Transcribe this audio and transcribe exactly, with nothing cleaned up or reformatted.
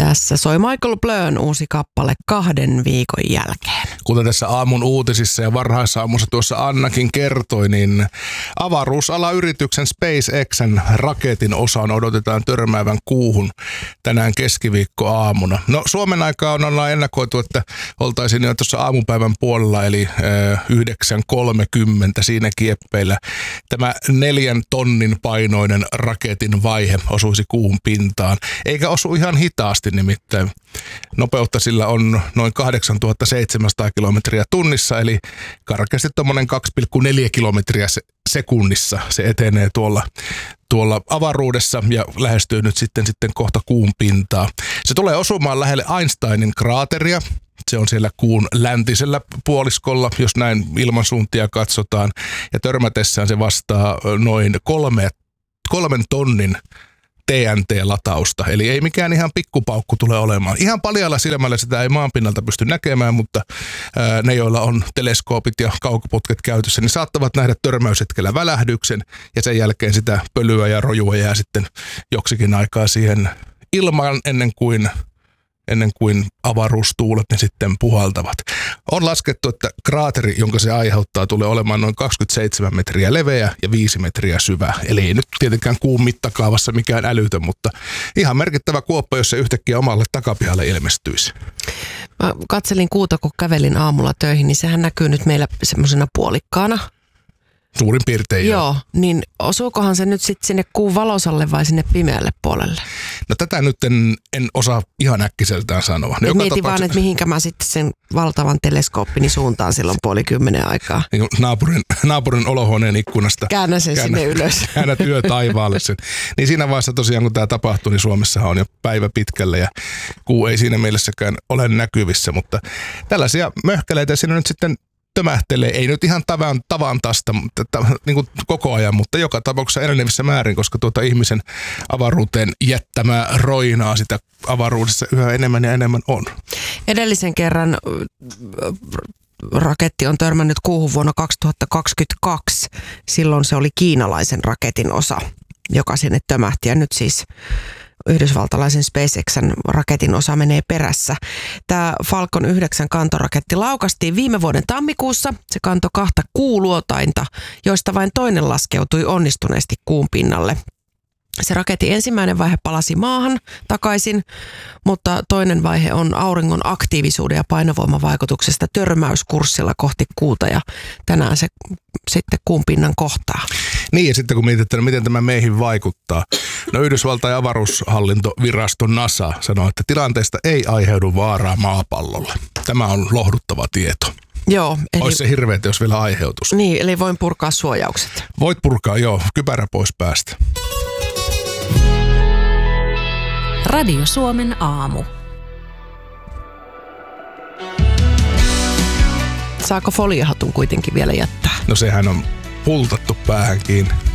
Tässä soi Michael Blön uusi kappale kahden viikon jälkeen. Kuten tässä aamun uutisissa ja varhaisaamussa tuossa Annakin kertoi, niin avaruusalayrityksen SpaceXn raketin osan odotetaan törmäävän kuuhun tänään keskiviikkoaamuna. No Suomen aikaa on ollaan ennakoitu, että oltaisiin jo tuossa aamupäivän puolella, eli yhdeksän kolmekymmentä siinä kieppeillä. Tämä neljän tonnin painoinen raketin vaihe osuisi kuuhun pintaan, eikä osu ihan hitaasti nimittäin. Nopeutta sillä on noin kahdeksantuhattaseitsemänsataa kilometriä tunnissa, eli karkeasti tuommoinen kaksi pilkku neljä kilometriä sekunnissa se etenee tuolla, tuolla avaruudessa ja lähestyy nyt sitten, sitten kohta kuun pintaa. Se tulee osumaan lähelle Einsteinin kraateria. Se on siellä kuun läntisellä puoliskolla, jos näin ilmansuuntia katsotaan. Ja törmätessään se vastaa noin kolme, kolmen tonnin T N T-latausta. Eli ei mikään ihan pikkupaukku tule olemaan. Ihan paljaalla silmällä sitä ei maanpinnalta pysty näkemään, mutta ää, ne, joilla on teleskoopit ja kaukoputket käytössä, niin saattavat nähdä törmäyshetkellä välähdyksen ja sen jälkeen sitä pölyä ja rojua jää sitten joksikin aikaa siihen ilmaan ennen kuin ennen kuin avaruustuulet ne sitten puhaltavat. On laskettu, että kraateri, jonka se aiheuttaa, tulee olemaan noin kaksikymmentäseitsemän metriä leveä ja viisi metriä syvä. Eli ei nyt tietenkään kuun mittakaavassa mikään älytön, mutta ihan merkittävä kuoppa, jos se yhtäkkiä omalle takapihalle ilmestyisi. Mä katselin kuuta, kun kävelin aamulla töihin, niin sehän näkyy nyt meillä semmoisena puolikkaana. Suurin piirtein. Joo, niin osuukohan se nyt sitten sinne kuun valosalle vai sinne pimeälle puolelle? No tätä nyt en, en osaa ihan äkkiseltään sanoa. No, mietin tapauksessa vaan, että mihinkä mä sitten sen valtavan teleskooppini suuntaan silloin puoli kymmenen aikaa. Niin naapurin, naapurin olohuoneen ikkunasta. Käännä sen käännä, sinne ylös. Käännä työ taivaalle sen. Niin siinä vaiheessa tosiaan, kun tämä tapahtui, niin Suomessahan on jo päivä pitkälle ja kuu ei siinä mielessäkään ole näkyvissä. Mutta tällaisia möhkäleitä siinä nyt sitten tömähtelee, ei nyt ihan tavan, tavan tästä mutta, ta, niin kuin koko ajan, mutta joka tapauksessa enenevissä määrin, koska tuota ihmisen avaruuteen jättämää roinaa sitä avaruudessa yhä enemmän ja enemmän on. Edellisen kerran raketti on törmännyt kuuhun vuonna kaksituhattakaksikymmentäkaksi. Silloin se oli kiinalaisen raketin osa, joka sinne tömähti ja nyt siis yhdysvaltalaisen SpaceXn raketin osa menee perässä. Tämä Falcon yhdeksän kantoraketti laukastiin viime vuoden tammikuussa. Se kantoi kahta kuuluotainta, joista vain toinen laskeutui onnistuneesti kuun pinnalle. Se raketin ensimmäinen vaihe palasi maahan takaisin, mutta toinen vaihe on auringon aktiivisuuden ja painovoimavaikutuksesta törmäyskurssilla kohti kuuta ja tänään se sitten kuun pinnan kohtaa. Niin ja sitten kun mietitään, miten tämä meihin vaikuttaa. No Yhdysvaltain avaruushallintovirasto NASA sanoo, että tilanteesta ei aiheudu vaaraa maapallolle. Tämä on lohduttava tieto. Joo. Eli olisi se hirveätä, jos vielä aiheutus. Niin, eli voin purkaa suojaukset. Voit purkaa, joo. Kypärä pois päästä. Radio Suomen aamu. Saako foliohatun kuitenkin vielä jättää? No sehän on pultattu päähän kiinni.